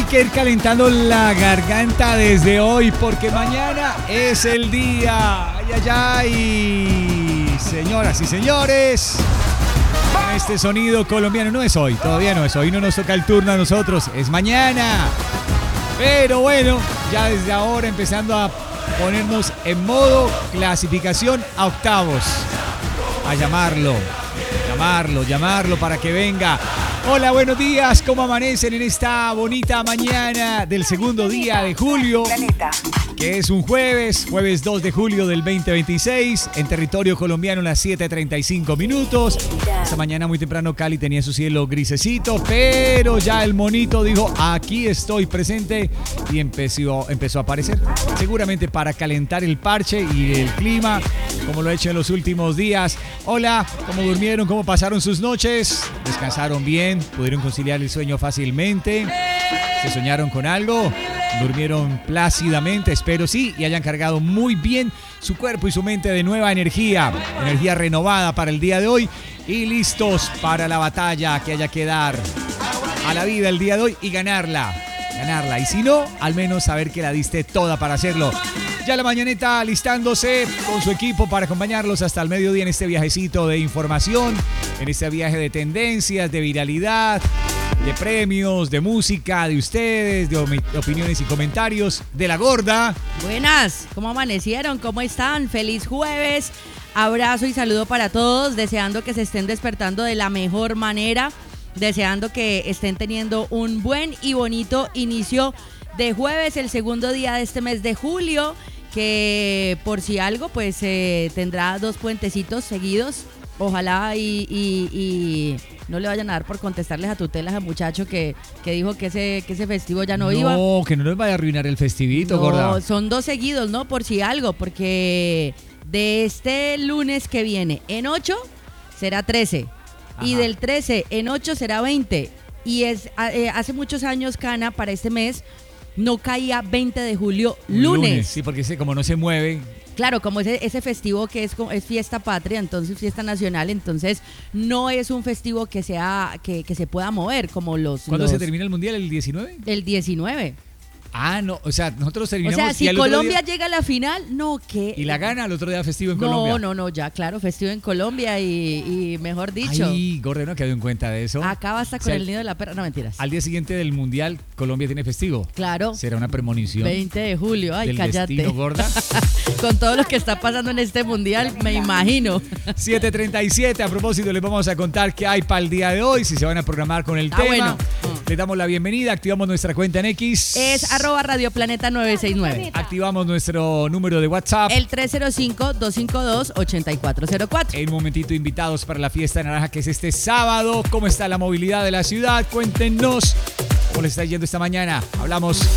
que ir calentando la garganta desde hoy, porque mañana es el día. Ay, ay, ay. Señoras y señores, este sonido colombiano no es hoy, todavía no es hoy, no nos toca el turno a nosotros, es mañana. Pero bueno, ya desde ahora empezando a ponernos en modo clasificación a octavos. A llamarlo para que venga. Hola, buenos días, ¿cómo amanecen en esta bonita mañana del segundo día de julio? Que es un jueves 2 de julio del 2026, en territorio colombiano las 7:35 minutos. Esta mañana muy temprano Cali tenía su cielo grisecito, pero ya el monito dijo, aquí estoy presente, y empezó a aparecer. Seguramente para calentar el parche y el clima, como lo he hecho en los últimos días. Hola, ¿cómo durmieron? ¿Cómo pasaron sus noches? ¿Descansaron bien? ¿Pudieron conciliar el sueño fácilmente? ¿Se soñaron con algo? ¿Durmieron plácidamente? Espero sí, y hayan cargado muy bien su cuerpo y su mente de nueva energía renovada para el día de hoy, y listos para la batalla que haya que dar a la vida el día de hoy y ganarla, y si no, al menos saber que la diste toda para hacerlo. Ya la mañaneta alistándose con su equipo para acompañarlos hasta el mediodía en este viajecito de información, en este viaje de tendencias, de viralidad, de premios, de música, de ustedes, de opiniones y comentarios, de la gorda. Buenas, ¿cómo amanecieron? ¿Cómo están? Feliz jueves, abrazo y saludo para todos, deseando que se estén despertando de la mejor manera, deseando que estén teniendo un buen y bonito inicio de jueves, el segundo día de este mes de julio, que por si algo, pues tendrá 2 puentecitos seguidos. Ojalá y no le vayan a dar por contestarles a tutelas al muchacho que dijo que ese festivo ya no iba. No, que no nos vaya a arruinar el festivito, no, gorda. Son 2 seguidos, ¿no? Por si algo, porque de este lunes que viene en 8 será 13. Ajá. Y del 13 en 8 será 20. Y hace muchos años, Cana, para este mes no caía 20 de julio lunes. Sí, porque como no se mueve. Claro, como ese festivo que es fiesta patria, entonces fiesta nacional, entonces no es un festivo que sea que se pueda mover como los... ¿Cuándo se termina el mundial? ¿El 19? El 19. Ah, no, o sea, nosotros terminamos... O sea, si Colombia llega a la final, no, ¿qué? ¿Y la gana al otro día festivo en Colombia? No, ya, claro, festivo en Colombia y mejor dicho... Ay, gordo, no quedó en cuenta de eso. Acá basta con el nido de la perra, no, mentiras. Al día siguiente del mundial, Colombia tiene festivo. Claro. ¿Será una premonición? 20 de julio, ay, del cállate. Destino, gorda. Con todo lo que está pasando en este mundial, me imagino. 7:37, a propósito, les vamos a contar qué hay para el día de hoy, si se van a programar con el tema. Bueno. Les damos la bienvenida, activamos nuestra cuenta en X. Es @radioplaneta969. Activamos nuestro número de WhatsApp. El 305-252-8404. En un momentito, invitados para la fiesta naranja que es este sábado. ¿Cómo está la movilidad de la ciudad? Cuéntenos cómo les está yendo esta mañana. Hablamos